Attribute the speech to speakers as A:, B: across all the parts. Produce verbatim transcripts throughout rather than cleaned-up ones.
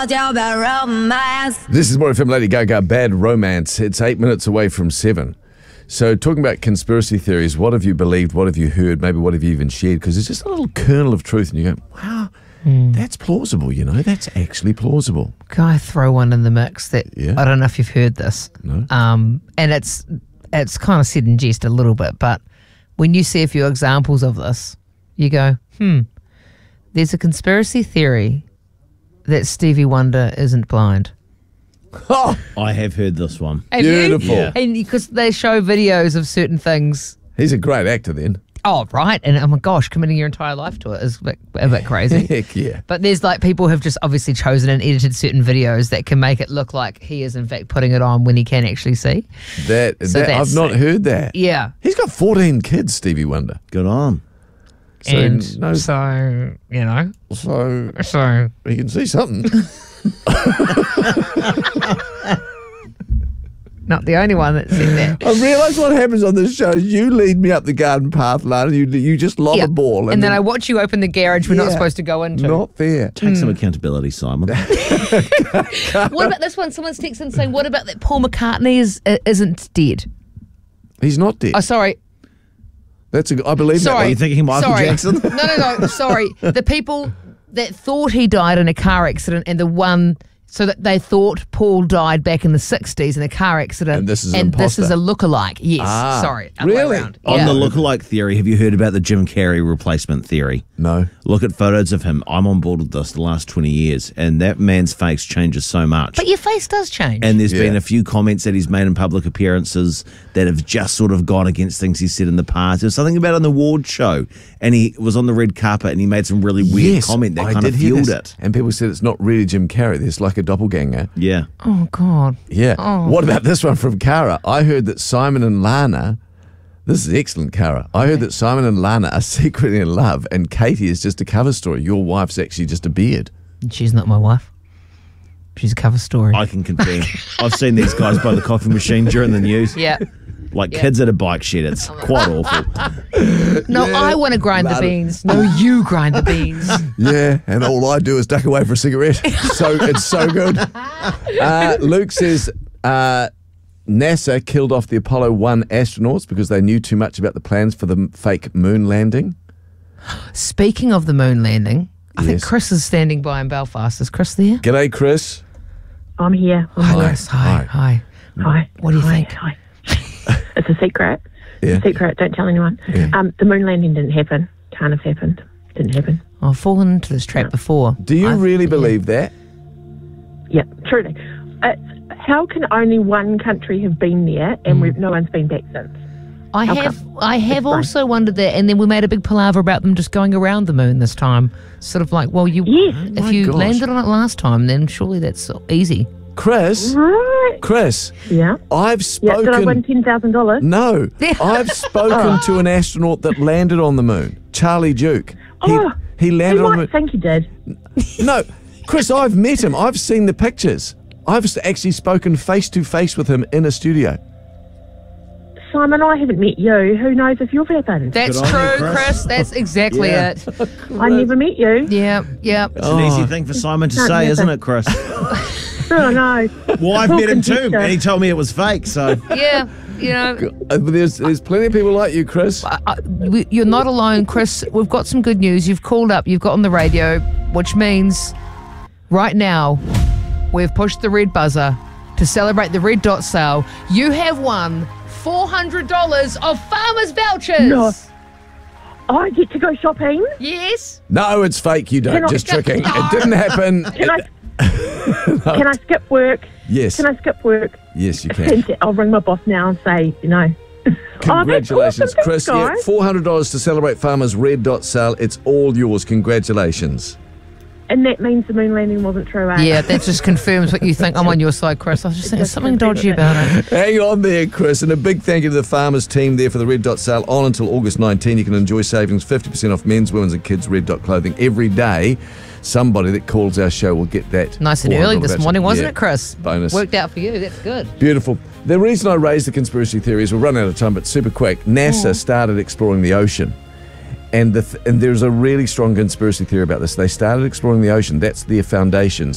A: This is more from Lady Gaga, Bad Romance. It's eight minutes away from seven. So talking about conspiracy theories, what have you believed? What have you heard? Maybe what have you even shared? Because there's just a little kernel of truth and you go, wow, mm. that's plausible, you know, that's actually plausible.
B: Can I throw one in the mix that
A: yeah.
B: I don't know if you've heard this?
A: No.
B: Um, and it's it's kind of said in jest a little bit, but when you see a few examples of this, you go, hmm, there's a conspiracy theory that Stevie Wonder isn't blind.
C: Oh, I have heard this one.
B: Have
A: Beautiful.
B: Yeah. And because they show videos of certain things.
A: He's a great actor then.
B: Oh, right. And oh my gosh, committing your entire life to it is a bit, a bit crazy.
A: Heck yeah.
B: But there's like people have just obviously chosen and edited certain videos that can make it look like he is in fact putting it on when he can actually see.
A: That,
B: So
A: that I've not heard that.
B: Yeah.
A: He's got fourteen kids, Stevie Wonder.
C: Good on.
A: So,
B: and
A: no,
B: so, you know.
A: so
B: So.
A: he can see something.
B: Not the only one that said that.
A: I realise what happens on this show is you lead me up the garden path, Lana, and you, you just lob
B: Yeah.
A: a ball.
B: And, and then, then I watch you open the garage we're
A: Yeah.
B: not supposed to go into.
A: Not fair.
C: Take some accountability, Simon.
B: What about this one? Someone's texting saying, what about that Paul McCartney is, uh, isn't dead?
A: He's not dead.
B: Oh, sorry.
A: That's a, I believe
B: Sorry.
A: that.
C: Are you thinking Michael
B: sorry.
C: Jackson?
B: No, no, no. Sorry. The people that thought he died in a car accident and the one... So that they thought Paul died back in the sixties in a car accident.
A: And this is an
B: and this
A: imposter.
B: is a lookalike. Yes.
A: Ah,
B: Sorry. Other way
A: really?
B: around.
C: On
B: Yeah.
C: the lookalike theory, have you heard about the Jim Carrey replacement theory?
A: No.
C: Look at photos of him. I'm on board with this the last twenty years, and that man's face changes so much.
B: But your face does change.
C: And there's
A: Yeah.
C: been a few comments that he's made in public appearances that have just sort of gone against things he said in the past. There's something about on the award show, and he was on the red carpet, and he made some really weird
A: Yes,
C: comment that
A: I
C: kind
A: did
C: of
A: hear
C: fueled
A: this.
C: it.
A: And people said it's not really Jim Carrey. There's like a doppelganger.
C: Yeah.
B: oh, God.
A: Yeah.
B: Oh.
A: What about this one from Cara? I heard that Simon and Lana, this is excellent, Cara. I heard that Simon and Lana are secretly in love and Katie is just a cover story. Your wife's actually just a beard.
B: She's not my wife. She's a cover story.
C: I can confirm. I've seen these guys by the coffee machine during the news.
B: yeah.
C: Like
B: Yeah.
C: kids at a bike shed. It's quite awful.
B: No, I want to grind the
A: Lana.
B: beans. No, you grind the beans.
A: Yeah, and all I do is duck away for a cigarette. So it's so good. Uh, Luke says uh, NASA killed off the Apollo one astronauts because they knew too much about the plans for the m- fake moon landing.
B: Speaking of the moon landing, I think
A: Yes.
B: Chris is standing by in Belfast. Is Chris there?
A: G'day, Chris.
D: I'm here. I'm
B: Hi,
D: here.
B: Chris. Hi. Hi.
D: Hi.
B: What do you
D: Hi.
B: think?
D: Hi. It's a secret.
A: Yeah.
D: It's a secret. Don't tell anyone.
A: Yeah.
D: Um, the moon landing didn't happen. Can't have happened. Didn't happen.
B: I've fallen into this trap before.
A: Do you
B: I've-
A: really
B: yeah.
A: believe that?
D: Yeah, truly. It's, how can only one country have been there and
B: Mm.
D: we've, no one's been back since?
B: I
D: How
B: have
D: come?
B: I have
D: Explain.
B: also wondered that, and then we made a big palaver about them just going around the moon this time. Sort of like, well, you
D: Yes.
B: if
A: my
B: you
A: gosh.
B: landed on it last time, then surely that's easy.
A: Chris,
D: Right.
A: Chris,
D: Yeah.
A: I've
D: Yeah. Did I win
A: spoken.
D: ten thousand dollars?
A: No, I've spoken to an astronaut that landed on the moon, Charlie Duke. He,
D: Oh,
A: he landed
D: You
A: on the
D: might
A: moon.
D: think you did.
A: No, Chris, I've met him. I've seen the pictures. I've s- actually spoken face to face with him in a studio.
D: Simon, I haven't met you. Who knows if you've happened?
B: That's
C: Good on you,
B: true,
C: Chris.
B: Chris. That's exactly
C: Yeah.
B: it.
D: I never met you.
B: Yeah, yeah.
C: It's an easy thing for Simon to
D: Can't
C: say,
D: miss
C: isn't
D: it.
C: it, Chris?
D: Oh, no.
C: Well, I've
D: Full
C: met him too,
D: conjecture.
C: and he told me it was fake, so...
B: Yeah, you know,
A: Uh, but there's there's plenty of people like you, Chris.
B: I, I, we, you're not alone, Chris. We've got some good news. You've called up, you've got on the radio, which means right now we've pushed the red buzzer to celebrate the red dot sale. You have won four hundred dollars of farmers vouchers.
D: No. I get to go shopping.
B: Yes.
A: No, it's fake. You don't.
D: Can I-
A: Just tricking. It didn't happen.
D: Can I, can I skip work?
A: Yes.
D: Can I skip work?
A: Yes, you can.
D: I'll ring my boss now and say, you know.
A: Congratulations,
D: oh, that's
A: Chris.
D: awesome.
A: Yeah,
D: Thanks, guys.
A: four hundred dollars to celebrate Farmers Red Dot Sale. It's all yours. Congratulations.
D: And that means the moon landing wasn't true, eh?
B: Yeah, that just confirms what you think. I'm on your side, Chris. I was just saying there's
D: just
B: something
D: confirms
B: dodgy
D: it.
B: about it.
A: Hang on there, Chris. And a big thank you to the Farmers team there for the Red Dot Sale on until August nineteenth. You can enjoy savings fifty percent off men's, women's and kids' Red Dot clothing every day. Somebody that calls our show will get that.
B: Nice and
A: four hundred
B: early
A: dollars
B: this
A: voucher.
B: morning, wasn't
A: Yeah.
B: it, Chris?
A: Bonus.
B: Worked out for you. That's good.
A: Beautiful. The reason I raised the conspiracy theory is we're running out of time, but super quick. NASA started exploring the ocean. And, the th- and there's a really strong conspiracy theory about this. They started exploring the ocean. That's their foundations.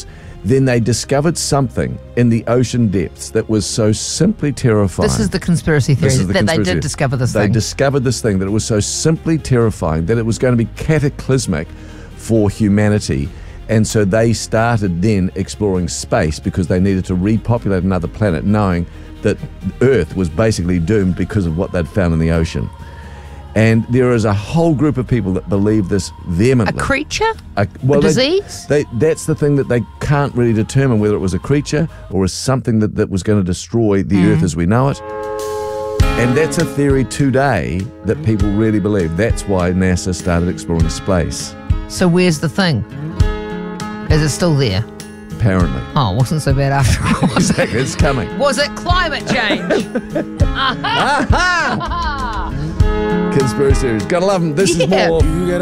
A: then they discovered something in the ocean depths that was so simply terrifying.
B: This is the conspiracy theory
A: This is the
B: that
A: conspiracy
B: they
A: theory.
B: did discover this
A: They
B: thing.
A: discovered this thing, that it was so simply terrifying that it was going to be cataclysmic for humanity. And so they started then exploring space because they needed to repopulate another planet, knowing that Earth was basically doomed because of what they'd found in the ocean. And there is a whole group of people that believe this
B: a
A: vehemently.
B: creature?
A: A, well,
B: a
A: they-
B: disease?
A: They, that's the thing that they can't really determine, whether it was a creature or is something that, that was going to destroy the
B: Mm.
A: Earth as we know it. And that's a theory today that people really believe. That's why NASA started exploring space,
B: So where's the thing? Is it still there?
A: apparently.
B: Oh, it wasn't so bad after all.
A: Exactly, it's coming.
B: Was it climate change?
A: Conspiracy theories. Gotta love them. This
B: Yeah.
A: is more.
E: You get